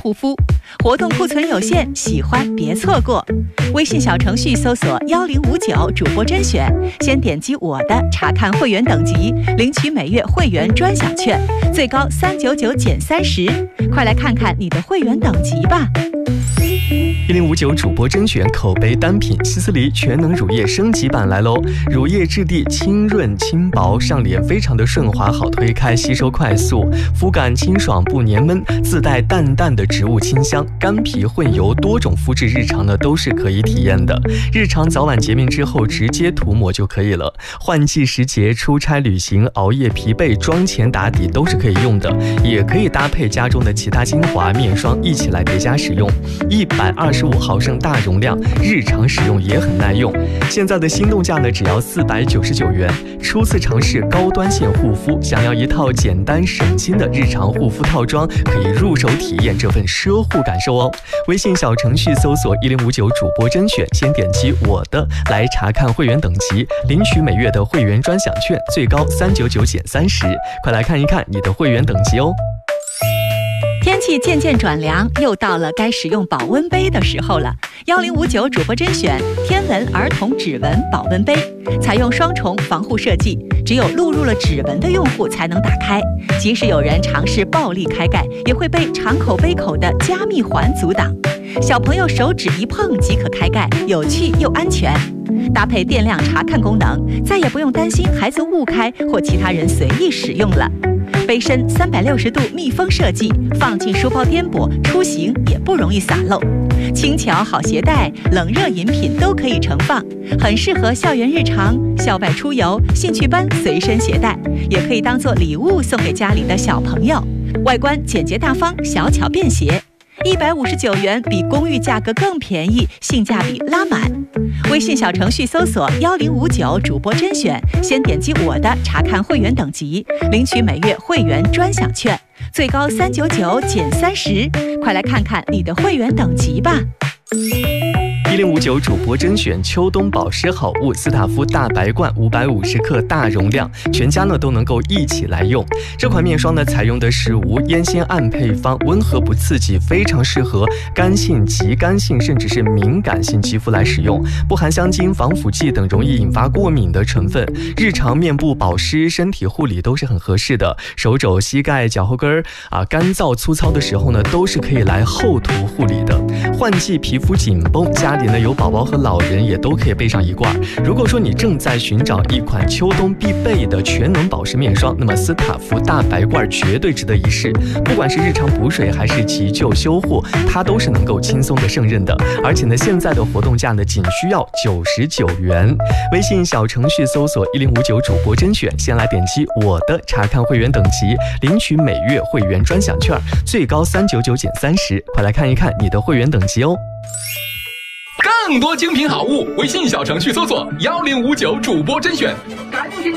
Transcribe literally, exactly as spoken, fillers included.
护肤。活动库存有限，喜欢别错过。微信小程序搜索幺零五九主播甄选，先点击我的查看会员等级，领取每月会员专享券，最高三九九减三十。快来看看你的会员等级吧。 一零五九主播甄选口碑单品希思黎全能乳液升级版来喽！乳液质地清润轻薄，上脸非常的顺滑，好推开，吸收快速，肤感清爽不黏闷，自带淡淡的植物清香，干皮混油多种肤质，日常呢都是可以体验的。日常早晚洁面之后直接涂抹就可以了。换季时节、出差旅行、熬夜疲惫、妆前打底都是可以用的，也可以搭配家中的其他精华、面霜一起来叠加使用。一百二十五毫升大容量，日常使用也很耐用。现在的心动价呢，只要四百九十九元。初次尝试高端线护肤，想要一套简单省心的日常护肤套装，可以入手体验这份奢护感受哦。微信小程序搜索一零五九主播甄选，先点击我的来查看会员等级，领取每月的会员专享券，最高三九九减三十。快来看一看你的会员等级哦。 天气渐渐转凉，又到了该使用保温杯的时候了。幺零五九主播甄选天文儿童指纹保温杯，采用双重防护设计，只有录入了指纹的用户才能打开。即使有人尝试暴力开盖，也会被长口杯口的加密环阻挡。小朋友手指一碰即可开盖，有趣又安全。搭配电量查看功能，再也不用担心孩子误开或其他人随意使用了。杯身三百六十度密封设计，放进书包颠簸，出行也不容易洒漏。轻巧好携带，冷热饮品都可以盛放，很适合校园日常、校外出游、兴趣班随身携带，也可以当做礼物送给家里的小朋友。外观简洁大方，小巧便携。一百五十九元比公寓价格更便宜，性价比拉满。微信小程序搜索幺零五九主播甄选，先点击我的查看会员等级，领取每月会员专享券，最高三九九减三十。快来看看你的会员等级吧。 一零五九主播甄选秋冬保湿好物斯塔夫大白罐五百五十克大容量，全家呢都能够一起来用。这款面霜呢采用的是无烟酰胺配方，温和不刺激，非常适合干性、极干性甚至是敏感性肌肤来使用，不含香精、防腐剂等容易引发过敏的成分，日常面部保湿、身体护理都是很合适的。手肘、膝盖、脚后跟啊干燥粗糙的时候呢，都是可以来厚涂护理的。换季皮肤紧绷，家里呢有宝宝和老人也都可以备上一罐。如果说你正在寻找一款秋冬必备的全能保湿面霜，那么斯塔夫大白罐绝对值得一试。不管是日常补水还是急救修护，它都是能够轻松的胜任的。而且呢，现在的活动价呢，仅需要九十九元。微信小程序搜索一零五九主播甄选，先来点击我的查看会员等级，领取每月会员专享券，最高三九九减三十。快来看一看你的会员等级哦。 更多精品好物，微信小程序搜索幺零五九主播甄选。